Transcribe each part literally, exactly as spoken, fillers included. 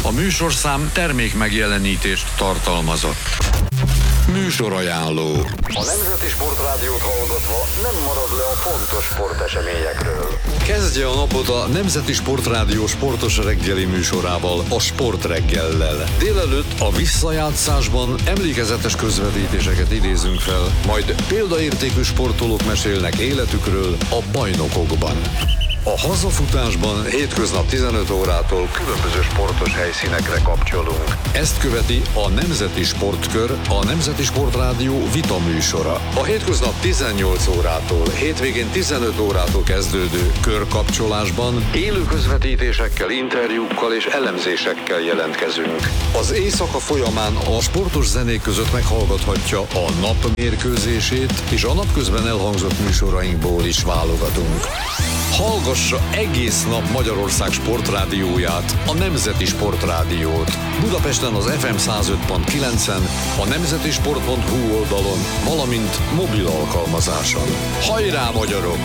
A műsorszám termék megjelenítést tartalmazott. Műsorajánló. A Nemzeti Sportrádiót hallgatva nem marad le a fontos sporteseményekről. Kezdje a napot a Nemzeti Sportrádió sportos reggeli műsorával, a Sportreggellel. Délelőtt a visszajátszásban emlékezetes közvetítéseket idézünk fel, majd példaértékű sportolók mesélnek életükről a bajnokokban. A hazafutásban hétköznap tizenöt órától különböző sportos helyszínekre kapcsolunk. Ezt követi a Nemzeti Sportkör, a Nemzeti Sportrádió vita műsora. A hétköznap tizennyolc órától, hétvégén tizenöt órától kezdődő körkapcsolásban élő közvetítésekkel, interjúkkal és elemzésekkel jelentkezünk. Az éjszaka folyamán a sportos zenék között meghallgathatja a nap mérkőzését, és a napközben elhangzott műsorainkból is válogatunk. Hallgassa egész nap Magyarország sportrádióját, a Nemzeti Sportrádiót. Budapesten az ef em száz öt pont kilencen, a nemzetisport pont hu oldalon, valamint mobil alkalmazáson. Hajrá, magyarok!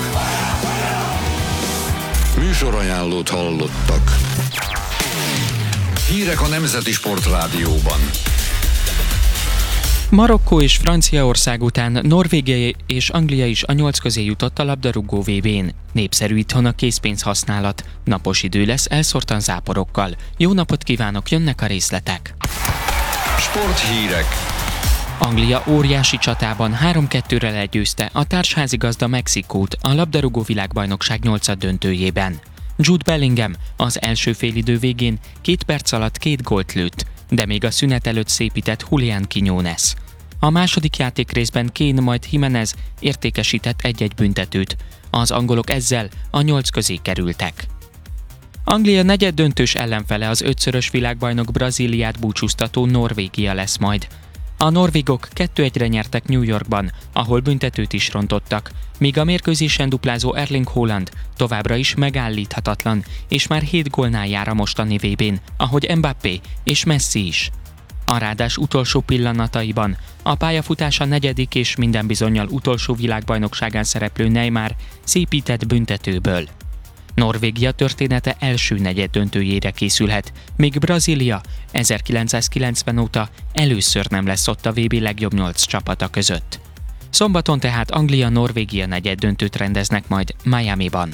Műsorajánlót hallottak. Hírek a Nemzeti Sportrádióban. Marokkó és Franciaország után Norvégia és Anglia is a nyolc közé jutott a labdarúgó vé bén. Népszerű itthon a készpénz használat. Napos idő lesz elszórtan záporokkal. Jó napot kívánok, jönnek a részletek. Sporthírek. Anglia óriási csatában három kettőre legyőzte a társházigazda Mexikót a labdarúgó világbajnokság nyolcad döntőjében. Jude Bellingham az első félidő végén két perc alatt két gólt lőtt, de még a szünet előtt szépített Julián Quiñones. A második játékrészben Kane majd Jimenez értékesített egy-egy büntetőt. Az angolok ezzel a nyolc közé kerültek. Anglia negyeddöntős ellenfele az ötszörös világbajnok Brazíliát búcsúztató Norvégia lesz majd. A norvégok kettő egyre nyertek New Yorkban, ahol büntetőt is rontottak, míg a mérkőzésen duplázó Erling Haaland továbbra is megállíthatatlan, és már hét gólnál jár a mostani vé bén, ahogy Mbappé és Messi is. A rádás utolsó pillanataiban a pályafutása negyedik és minden bizonnyal utolsó világbajnokságán szereplő Neymar szépített büntetőből. Norvégia története első negyeddöntőjére készülhet, míg Brazília ezerkilencszázkilencven óta először nem lesz ott a vé bé legjobb nyolc csapata között. Szombaton tehát Anglia-Norvégia negyeddöntőt rendeznek majd Miamiban.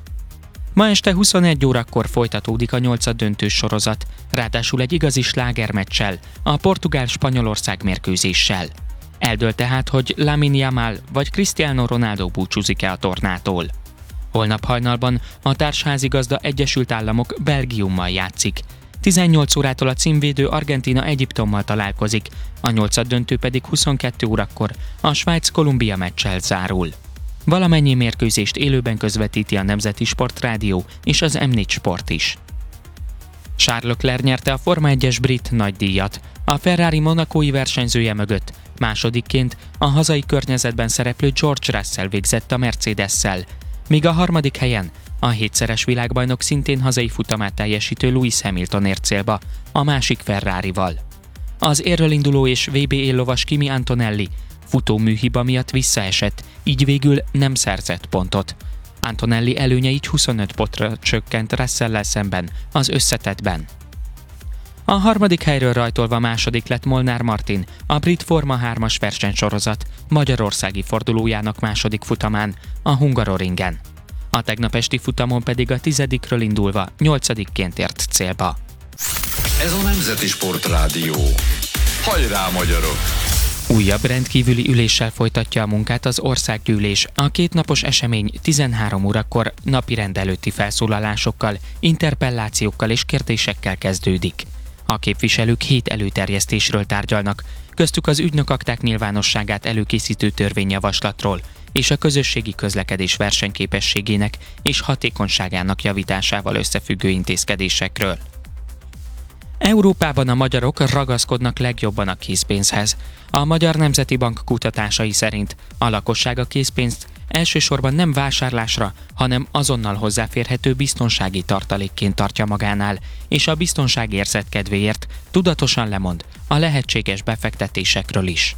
Ma este huszonegy órakor folytatódik a nyolcad döntős sorozat, ráadásul egy igazi slágermeccsel, a Portugál-Spanyolország mérkőzéssel. Eldől tehát, hogy Lamine Yamal vagy Cristiano Ronaldo búcsúzik-e a tornától. Holnap hajnalban a társházigazda Egyesült Államok Belgiummal játszik. tizennyolc órától a címvédő Argentína Egyiptommal találkozik, a nyolcad döntő pedig huszonkettő órakor a Svájc-Kolumbia meccsel zárul. Valamennyi mérkőzést élőben közvetíti a Nemzeti Sportrádió és az em négy Sport is. Charles Leclerc nyerte a Forma egyes brit nagydíjat. A Ferrari monacói versenyzője mögött másodikként a hazai környezetben szereplő George Russell végzett a Mercedes-szel, míg a harmadik helyen a hétszeres világbajnok szintén hazai futamát teljesítő Lewis Hamilton ért célba a másik Ferrarival. Az érről induló és vé bé éllovas Kimi Antonelli futóműhiba miatt visszaesett, így végül nem szerzett pontot. Antonelli előnye így huszonöt pontra csökkent Russell-lel szemben az összetettben. A harmadik helyről rajtolva második lett Molnár Martin, a brit Forma hármas versenysorozat magyarországi fordulójának második futamán, a Hungaroringen. A tegnap esti futamon pedig a tizedikről indulva nyolcadikként ért célba. Ez a Nemzeti Sportrádió. Hajrá, magyarok! Újabb rendkívüli üléssel folytatja a munkát az országgyűlés. A kétnapos esemény tizenhárom órakor napirend előtti felszólalásokkal, interpellációkkal és kérdésekkel kezdődik. A képviselők hét előterjesztésről tárgyalnak, köztük az ügynökakták nyilvánosságát előkészítő törvényjavaslatról és a közösségi közlekedés versenyképességének és hatékonyságának javításával összefüggő intézkedésekről. Európában a magyarok ragaszkodnak legjobban a készpénzhez. A Magyar Nemzeti Bank kutatásai szerint a lakosság a készpénzt elsősorban nem vásárlásra, hanem azonnal hozzáférhető biztonsági tartalékként tartja magánál, és a biztonságérzet kedvéért tudatosan lemond a lehetséges befektetésekről is.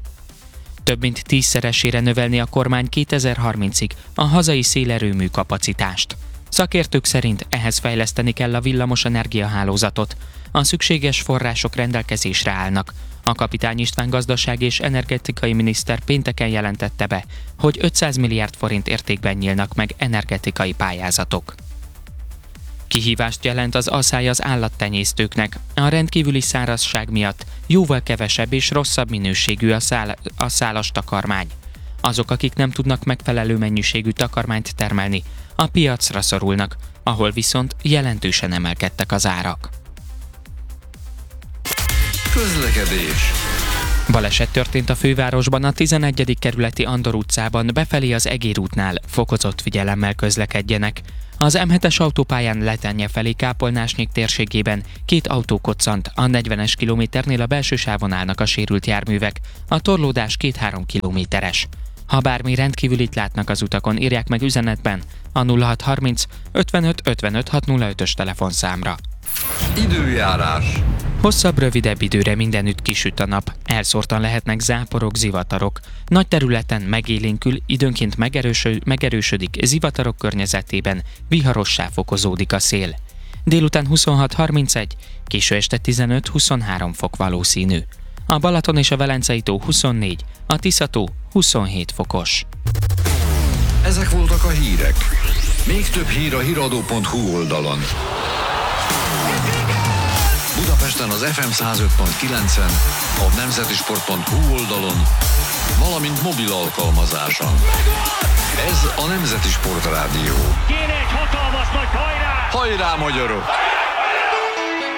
Több mint tízszeresére növelni a kormány kétezer-harmincig a hazai szélerőmű kapacitást. Szakértők szerint ehhez fejleszteni kell a villamos energiahálózatot. A szükséges források rendelkezésre állnak. A Kapitány István gazdaság és energetikai miniszter pénteken jelentette be, hogy ötszáz milliárd forint értékben nyílnak meg energetikai pályázatok. Kihívást jelent az aszály az állattenyésztőknek. A rendkívüli szárazság miatt jóval kevesebb és rosszabb minőségű a, szál, a szálas takarmány. Azok, akik nem tudnak megfelelő mennyiségű takarmányt termelni, a piacra szorulnak, ahol viszont jelentősen emelkedtek az árak. Közlekedés. Baleset történt a fővárosban, a tizenegyedik kerületi Andor utcában, befelé az Egér útnál. Fokozott figyelemmel közlekedjenek. Az em hetes autópályán Letenye felé Kápolnásnyék térségében két autó koccant, a negyvenes kilométernél a belső sávon állnak a sérült járművek, a torlódás két-három kilométeres. Ha bármi rendkívülit látnak az utakon, írják meg üzenetben a nulla hat harminc ötvenöt ötvenöt hatszázötös telefonszámra. Időjárás. Hosszabb, rövidebb időre mindenütt kisüt a nap, elszórtan lehetnek záporok, zivatarok. Nagy területen megélénkül, időnként megerősö, megerősödik, zivatarok környezetében viharossá fokozódik a szél. Délután huszonhat harmincegy, késő este tizenöt-huszonhárom fok valószínű. A Balaton és a Velencei tó huszonnégy, a Tisza-tó huszonhét fokos. Ezek voltak a hírek. Még több hír a híradó pont hu oldalon. Budapesten az ef em száz öt pont kilencen, a nemzetisport pont hu oldalon, valamint mobil alkalmazáson. Ez a Nemzeti Sport Rádió. Kéne egy hatalmas nagy hajrá! Hajrá, magyarok!